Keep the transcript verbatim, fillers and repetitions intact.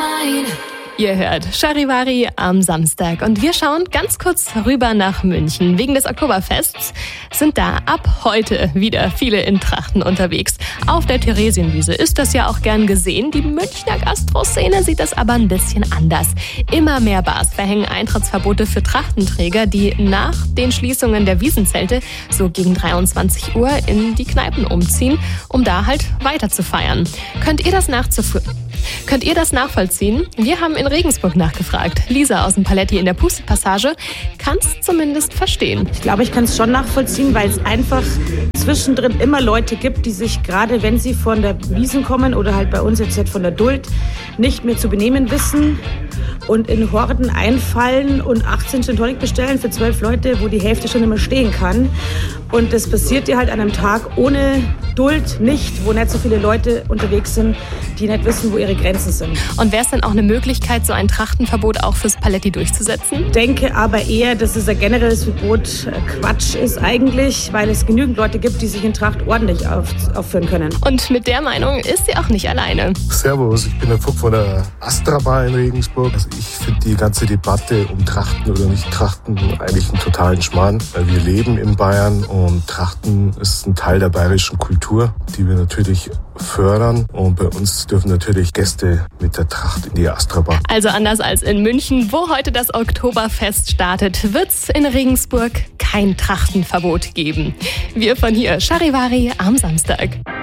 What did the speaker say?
Ihr hört Charivari am Samstag und wir schauen ganz kurz rüber nach München. Wegen des Oktoberfests sind da ab heute wieder viele in Trachten unterwegs. Auf der Theresienwiese ist das ja auch gern gesehen. Die Münchner Gastroszene sieht das aber ein bisschen anders. Immer mehr Bars verhängen Eintrittsverbote für Trachtenträger, die nach den Schließungen der Wiesenzelte so gegen dreiundzwanzig Uhr in die Kneipen umziehen, um da halt weiter zu feiern. Könnt ihr das nachzuf- Könnt ihr das nachvollziehen? Wir haben in Regensburg nachgefragt. Lisa aus dem Paletti in der Puste-Passage kann es zumindest verstehen. Ich glaube, ich kann es schon nachvollziehen, weil es einfach zwischendrin immer Leute gibt, die sich gerade, wenn sie von der Wiesn kommen oder halt bei uns jetzt halt von der Duld, nicht mehr zu benehmen wissen und in Horden einfallen und achtzehn Gin Tonic bestellen für zwölf Leute, wo die Hälfte schon immer stehen kann. Und das passiert dir halt an einem Tag ohne Duld nicht, wo nicht so viele Leute unterwegs sind, die nicht wissen, wo ihre Grenzen sind. Und wäre es denn auch eine Möglichkeit, so ein Trachtenverbot auch fürs Paletti durchzusetzen? Ich denke aber eher, dass es ein generelles Verbot Quatsch ist eigentlich, weil es genügend Leute gibt, die sich in Tracht ordentlich auf, aufführen können. Und mit der Meinung ist sie auch nicht alleine. Servus, ich bin der Fuck von der Astra Bar in Regensburg. Also ich finde die ganze Debatte um Trachten oder nicht Trachten eigentlich einen totalen Schmarrn, weil wir leben in Bayern und Trachten ist ein Teil der bayerischen Kultur, die wir natürlich fördern. Und bei uns dürfen natürlich Gäste mit der Tracht in die Astra Bar. Also anders als in München, wo heute das Oktoberfest startet, wird's in Regensburg kein Trachtenverbot geben. Wir von hier, Charivari am Samstag.